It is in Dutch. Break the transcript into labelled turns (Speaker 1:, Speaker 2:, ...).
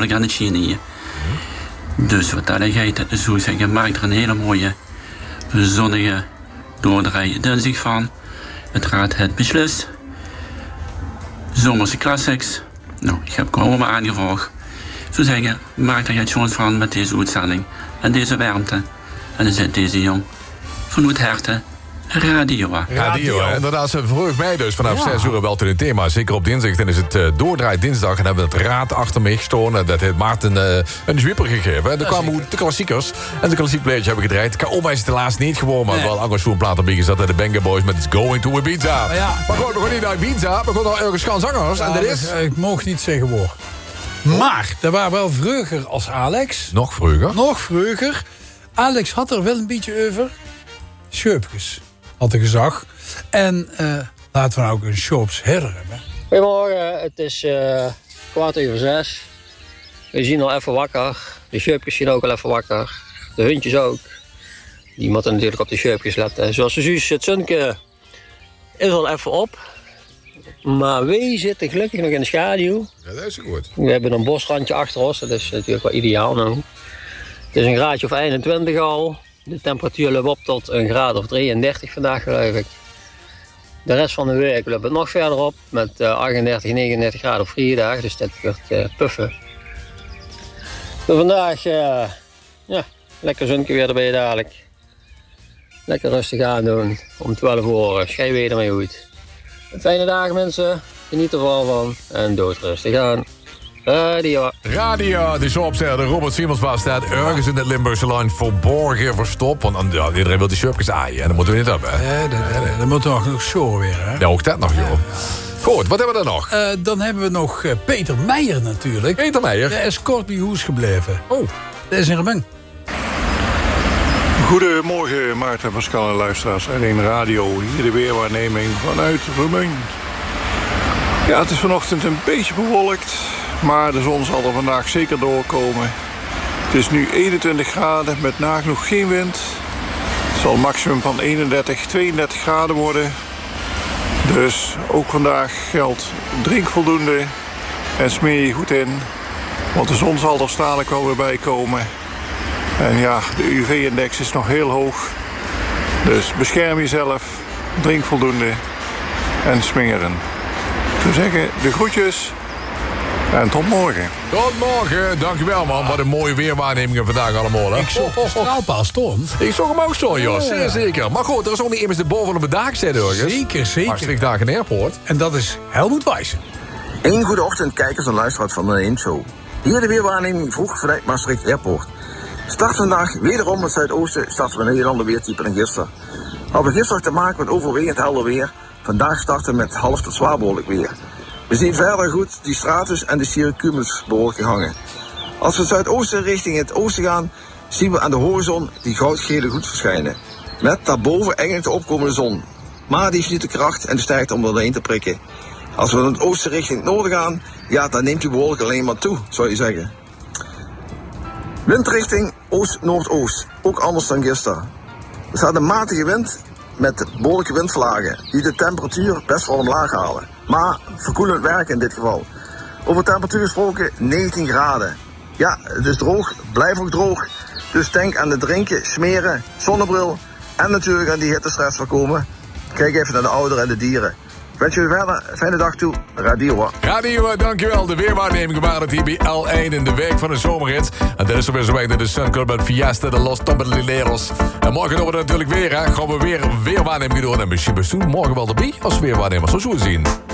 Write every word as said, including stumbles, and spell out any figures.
Speaker 1: behoorlijk aan het Chinië. Dus wat dat gaat, zou zeggen, maak er een hele mooie, zonnige doordraai dinsdag van. Het raad het beslist. Zomerse classics. Nou, ik heb gewoon maar aangevolgd. Zo zeggen, maak er het gewoon van met deze uitzending en deze warmte. En dan zit deze jong vanuit Herten. Radio.
Speaker 2: Radio, Radio. Inderdaad, ze verheugt mij dus vanaf ja. zes uur wel tot het thema. Zeker op dinsdag, dan is het uh, doordraai dinsdag. En hebben we het raad achter me gestolen. Dat heeft Maarten uh, een zwieper gegeven. Er kwamen de klassiekers en de klassiek plaatje hebben gedraaid. K.O. is het helaas niet gewoon, maar nee. wel Angers voor een plaat erbij gezet. De Benga Boys met It's Going to Ibiza.
Speaker 3: Ja.
Speaker 2: Maar goed, we gaan niet naar Ibiza. We gaan naar ergens gaan zangers. Ja, en dat is...
Speaker 3: Ik, ik mocht niet zeggen hoor. Maar, er waren wel vroeger als Alex.
Speaker 2: Nog vroeger?
Speaker 3: Nog vroeger. Alex had er wel een beetje over. Scheupjes. Had ik gezag. En uh, laten we nou ook een Shops herder hebben.
Speaker 4: Goedemorgen, het is uh, kwart over zes. We zien al even wakker. De Shoepjes zien ook al even wakker. De hondjes ook. Die moeten natuurlijk op de Shoepjes letten. Zoals u ziet, het zonnetje is al even op. Maar wij zitten gelukkig nog in de schaduw.
Speaker 2: Ja, dat is goed.
Speaker 4: We hebben een bosrandje achter ons. Dat is natuurlijk wel ideaal nou. Het is een graadje of eenentwintig al. De temperatuur loopt op tot een graad of drieëndertig vandaag, geloof ik. De rest van de week loopt het nog verder op met uh, achtendertig, negenendertig graden op vrijdag. Dus dat wordt uh, puffen. Dus vandaag, uh, ja, lekker zonnetje weer erbij dadelijk. Lekker rustig aan doen. Om twaalf uur schij weer ermee uit. Een fijne dag mensen. Geniet er vooral van. En doodrustig aan. Radio.
Speaker 2: Radio, de shopster, Robert Siemensma staat ergens in het Limburgse land verborgen, verstopt. Want ja, iedereen wil die shopjes aaien en dat moeten we niet hebben.
Speaker 3: Ja, dat, dat, dat moet toch nog show weer, hè?
Speaker 2: Ja, ook dat nog, joh. Goed, wat hebben we dan nog?
Speaker 3: Uh, dan hebben we nog uh, Peter Meijer natuurlijk.
Speaker 2: Peter Meijer?
Speaker 3: Hij is kort bij huis gebleven.
Speaker 2: Oh.
Speaker 3: Dat is in Remeng.
Speaker 5: Goedemorgen, Maarten, Pascal en luisteraars. R één Radio, hier de weerwaarneming vanuit Remeng. Ja, het is vanochtend een beetje bewolkt. Maar de zon zal er vandaag zeker doorkomen. Het is nu eenentwintig graden met nagenoeg geen wind. Het zal een maximum van eenendertig, tweeëndertig graden worden. Dus ook vandaag geldt drink voldoende en smeer je goed in. Want de zon zal er dadelijk wel weer bij komen. En ja, de U V-index is nog heel hoog. Dus bescherm jezelf, drink voldoende en smeren. Ik zou zeggen, de groetjes. En tot morgen.
Speaker 2: Tot morgen, dankjewel man. Wat een mooie weerwaarnemingen vandaag allemaal. Hè?
Speaker 3: Ik zag de straalpaal storm.
Speaker 2: Ik zag hem ook zo, Jos. Zeer zeker. Maar goed, er is ook niet immers de boven op de dag zitten, hoor.
Speaker 3: Zeker, zeker.
Speaker 2: Maastricht Dagen Airport.
Speaker 3: En dat is Helmoet Wijs.
Speaker 6: Een goede ochtend, kijkers en luisteraars van de één Show. Hier de weerwaarneming vroeg vanuit Maastricht Airport. Start vandaag wederom het zuidoosten, starten we een heel ander weertype dan gisteren. Hadden we gisteren te maken met overwegend helder weer. Vandaag starten we met half tot zwaar behoorlijk weer. We zien verder goed die stratus en de cirrocumulus behoorlijk hangen. Als we het zuidoosten richting het oosten gaan, zien we aan de horizon die goudgele goed verschijnen. Met daarboven eigenlijk de opkomende zon. Maar die heeft niet de kracht en de sterkte om er doorheen te prikken. Als we naar het oosten richting het noorden gaan, ja, dan neemt die behoorlijk alleen maar toe, zou je zeggen. Windrichting oost-noordoost, ook anders dan gisteren. Er staat een matige wind met behoorlijke windvlagen die de temperatuur best wel omlaag halen. Maar verkoelend werken in dit geval. Over temperatuur gesproken negentien graden. Ja, het is droog, blijf ook droog. Dus denk aan het drinken, smeren, zonnebril en natuurlijk aan die hittestress voorkomen. Kijk even naar de ouderen en de dieren. Ik wens jullie verder een fijne dag toe. Radio.
Speaker 2: Radio, dankjewel. De weerwaarnemingen waren het hier bij L één in de week van de zomerrit. En dat is er weer zo weinig de Sun Club met Fiesta de Los Tombolineros. En morgen doen we natuurlijk weer, hè. Gaan we weer een weerwaarneming doen. En misschien best morgen wel erbij als weerwaarnemer. Zo zullen we zien.